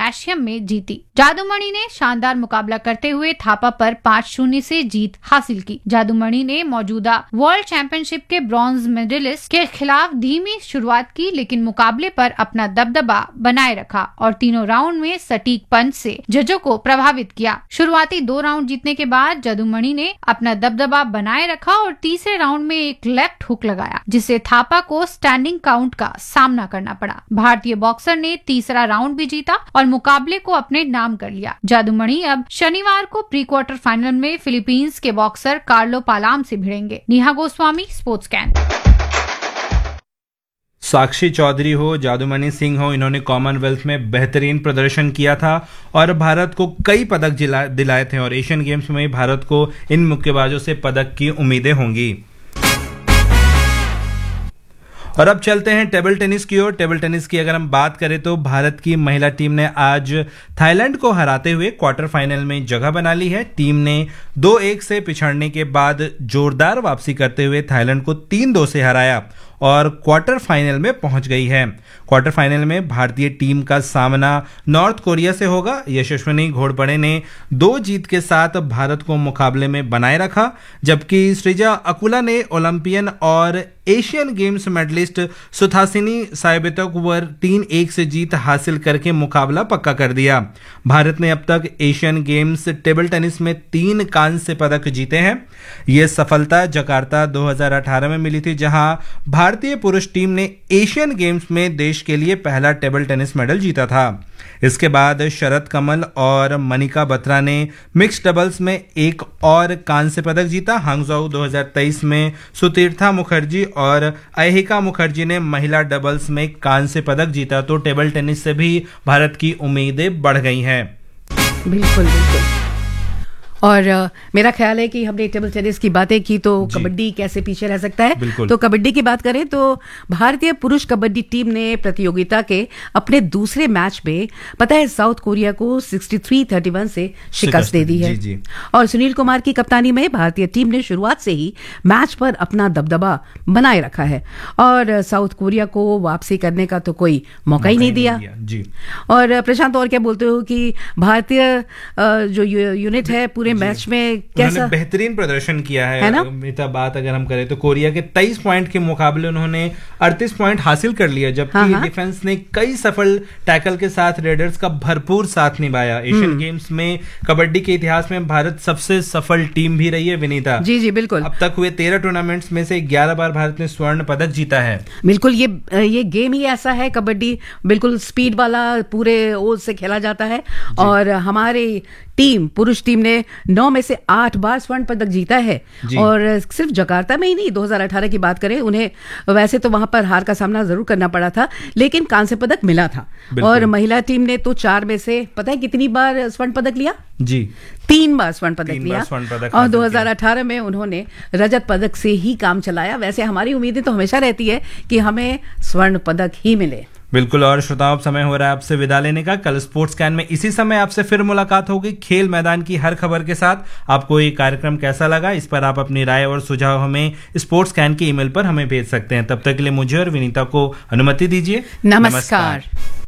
एशियम में जीती। जादूमणि ने शानदार मुकाबला करते हुए थापा पर 5-0 से जीत हासिल की। जादूमणि ने मौजूदा वर्ल्ड चैंपियनशिप के ब्रॉन्ज मेडलिस्ट के खिलाफ धीमी शुरुआत की, लेकिन मुकाबले पर अपना दबदबा बनाए रखा और तीनों राउंड में सटीक पंच से जजों को प्रभावित किया। शुरुआती 2 राउंड जीतने के बाद जादूमणि ने अपना दबदबा बनाए रखा और तीसरे राउंड में एक लेफ्ट हुक लगाया, जिससे थापा को स्टैंडिंग काउंट का सामना करना पड़ा। भारतीय बॉक्सर ने तीसरा राउंड भी जीता और मुकाबले को अपने नाम कर लिया। जादूमणि अब शनिवार को प्री क्वार्टर फाइनल में फिलीपींस के बॉक्सर कार्लो पालाम से भिड़ेंगे। Neha Goswami, sports can. साक्षी चौधरी हो, जादूमणि सिंह हो, इन्होंने कॉमनवेल्थ में बेहतरीन प्रदर्शन किया था और भारत को कई पदक दिलाए थे और एशियन गेम्स में भारत को इन मुक्केबाजों से पदक की उम्मीदें होंगी। और अब चलते हैं टेबल टेनिस की ओर। टेबल टेनिस की अगर हम बात करें तो भारत की महिला टीम ने आज थाईलैंड को हराते हुए क्वार्टर फाइनल में जगह बना ली है। टीम ने 2-1 से पिछड़ने के बाद जोरदार वापसी करते हुए थाईलैंड को 3-2 से हराया और क्वार्टर फाइनल में पहुंच गई है। क्वार्टर फाइनल में भारतीय टीम का सामना नॉर्थ कोरिया से होगा। यशस्विनी घोड़बड़े ने 2 जीत के साथ भारत को मुकाबले में बनाए रखा, जबकि सृजा अकुला ने ओलंपियन और एशियन गेम्स मेडलिस्ट सुथासिनी साइबेतोक पर 3-1 से जीत हासिल करके मुकाबला पक्का कर दिया। भारत ने अब तक एशियन गेम्स टेबल टेनिस में 3 कांस्य पदक जीते हैं। यह सफलता जकार्ता 2018 में मिली थी, जहां भारतीय पुरुष टीम ने एशियन गेम्स में देश के लिए पहला टेबल टेनिस मेडल जीता था। इसके बाद शरद कमल और मनिका बत्रा ने मिक्स्ड डबल्स में एक और कांस्य पदक जीता। हांगझोउ 2023 में सुतीर्था मुखर्जी और अयहिका मुखर्जी ने महिला डबल्स में कांस्य पदक जीता। तो टेबल टेनिस से भी भारत की उम्मीदें बढ़ गई हैं। बिल्कुल बिल्कुल। और मेरा ख्याल है कि हमने टेबल टेनिस की बातें की तो कबड्डी कैसे पीछे रह सकता है। तो कबड्डी की बात करें तो भारतीय पुरुष कबड्डी टीम ने प्रतियोगिता के अपने दूसरे मैच में पता है साउथ कोरिया को 63-31 से शिकस्त दे दी है। जी। और सुनील कुमार की कप्तानी में भारतीय टीम ने शुरुआत से ही मैच पर अपना दबदबा बनाए रखा है और साउथ कोरिया को वापसी करने का तो कोई मौका ही नहीं दिया। जी। और प्रशांत, और क्या बोलते हो कि भारतीय जो यूनिट है पूरे मैच में कैसा बेहतरीन प्रदर्शन किया है ना? बात अगर हम करें तो कोरिया के 23 पॉइंट के मुकाबले उन्होंने 38 पॉइंट हासिल कर लिया, जबकि डिफेंस ने कई सफल टैकल के साथ रेडर्स का भरपूर साथ निभाया। एशियन गेम्स में कबड्डी के इतिहास में भारत सबसे सफल टीम भी रही है, विनीता। जी जी बिल्कुल। अब तक हुए 13 टूर्नामेंट्स में से 11 बार भारत ने स्वर्ण पदक जीता है। बिल्कुल, ये गेम ही ऐसा है कबड्डी, बिल्कुल स्पीड वाला, पूरे ओर से खेला जाता है। और हमारी टीम, पुरुष टीम ने 9 में से 8 बार स्वर्ण पदक जीता है। और सिर्फ जकार्ता में ही नहीं, 2018 की बात करें, उन्हें वैसे तो वहां पर हार का सामना जरूर करना पड़ा था, लेकिन कांस्य पदक मिला था। और महिला टीम ने तो 4 में से पता है कितनी बार स्वर्ण पदक लिया? जी, 3 बार स्वर्ण पदक लिया। और 2018 में उन्होंने रजत पदक से ही काम चलाया। वैसे हमारी उम्मीदें तो हमेशा रहती है कि हमें स्वर्ण पदक ही मिले। बिल्कुल। और श्रोताओं, समय हो रहा है आपसे विदा लेने का। कल स्पोर्ट्स कैन में इसी समय आपसे फिर मुलाकात होगी खेल मैदान की हर खबर के साथ। आपको ये कार्यक्रम कैसा लगा, इस पर आप अपनी राय और सुझाव हमें स्पोर्ट्स कैन की ईमेल पर हमें भेज सकते हैं। तब तक के लिए मुझे और विनीता को अनुमति दीजिए। नमस्कार।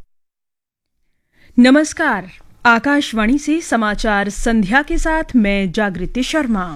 नमस्कार। आकाशवाणी से समाचार संध्या के साथ मैं जागृति शर्मा।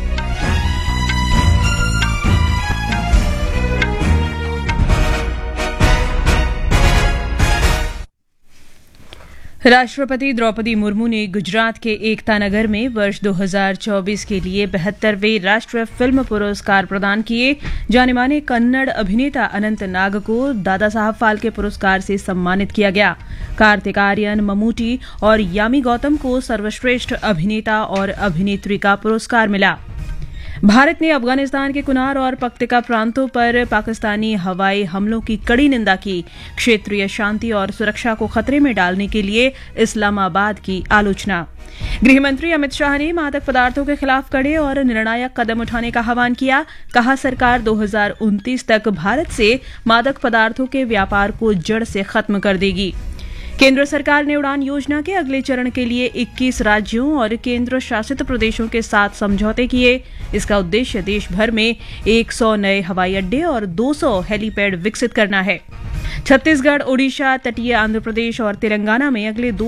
राष्ट्रपति द्रौपदी मुर्मू ने गुजरात के एकता नगर में वर्ष 2024 के लिए 72वें राष्ट्रीय फिल्म पुरस्कार प्रदान किए। जाने माने कन्नड़ अभिनेता अनंत नाग को दादा साहब फाल्के पुरस्कार से सम्मानित किया गया। कार्तिक आर्यन, ममूटी और यामी गौतम को सर्वश्रेष्ठ अभिनेता और अभिनेत्री का पुरस्कार मिला। भारत ने अफगानिस्तान के कुनार और पख्तिका प्रांतों पर पाकिस्तानी हवाई हमलों की कड़ी निंदा की। क्षेत्रीय शांति और सुरक्षा को खतरे में डालने के लिए इस्लामाबाद की आलोचना। गृहमंत्री अमित शाह ने मादक पदार्थों के खिलाफ कड़े और निर्णायक कदम उठाने का आह्वान किया। कहा, सरकार 2029 तक भारत से मादक पदार्थों के व्यापार को जड़ से खत्म कर देगी। केंद्र सरकार ने उड़ान योजना के अगले चरण के लिए 21 राज्यों और केंद्र शासित प्रदेशों के साथ समझौते किए। इसका उद्देश्य देश भर में 100 नए हवाई अड्डे और 200 हेलीपैड विकसित करना है। छत्तीसगढ़, ओडिशा, तटीय आंध्र प्रदेश और तेलंगाना में अगले